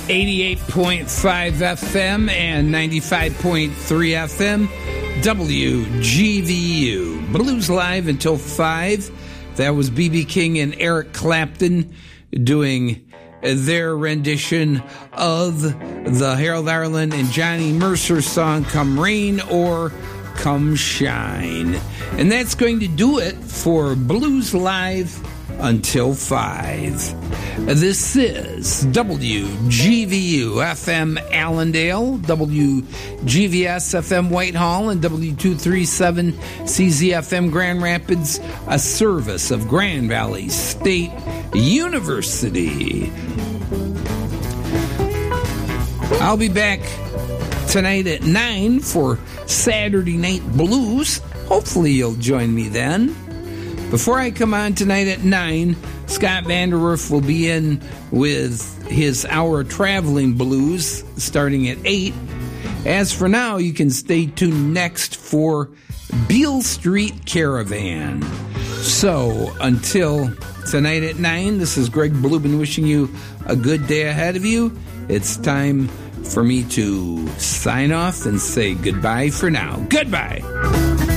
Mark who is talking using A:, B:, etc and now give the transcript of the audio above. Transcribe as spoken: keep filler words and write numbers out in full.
A: eighty-eight point five F M and ninety-five point three F M, W G V U. Blues Live until five. That was B B King and Eric Clapton doing their rendition of the Harold Arlen and Johnny Mercer song, Come Rain or Come Shine. And that's going to do it for Blues Live until five. This is W G V U F M Allendale, W G V S F M Whitehall, and W two thirty-seven C Z F M Grand Rapids, a service of Grand Valley State University. I'll be back tonight at nine for Saturday Night Blues. Hopefully you'll join me then. Before I come on tonight at nine, Scott Vanderwerf will be in with his Hour Traveling Blues starting at eight. As for now, you can stay tuned next for Beale Street Caravan. So, until tonight at nine, this is Greg Blubin wishing you a good day ahead of you. It's time for me to sign off and say goodbye for now. Goodbye!